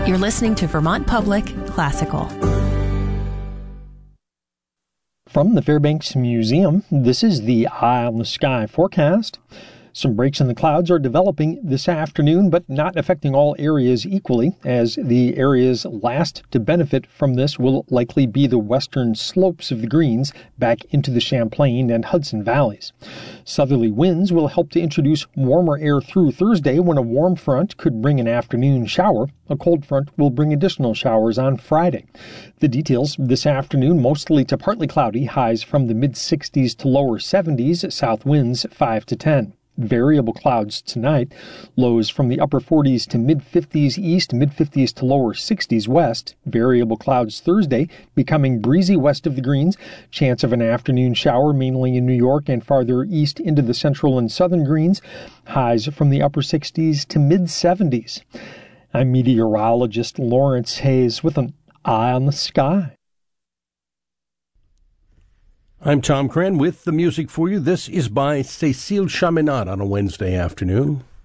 You're listening to Vermont Public Classical. From the Fairbanks Museum, this is the Eye on the Sky forecast. Some breaks in the clouds are developing this afternoon, but not affecting all areas equally, as the areas last to benefit from this will likely be the western slopes of the Greens back into the Champlain and Hudson valleys. Southerly winds will help to introduce warmer air through Thursday, when a warm front could bring an afternoon shower. A cold front will bring additional showers on Friday. The details this afternoon: mostly to partly cloudy, highs from the mid-60s to lower 70s, south winds 5 to 10. Variable clouds tonight, lows from the upper 40s to mid-50s east, mid-50s to lower 60s west. Variable clouds Thursday, becoming breezy west of the Greens. Chance of an afternoon shower mainly in New York and farther east into the central and southern Greens. Highs from the upper 60s to mid-70s. I'm meteorologist Lawrence Hayes with an Eye on the Sky. I'm Tom Cran with the music for you. This is by Cécile Chaminade on a Wednesday afternoon.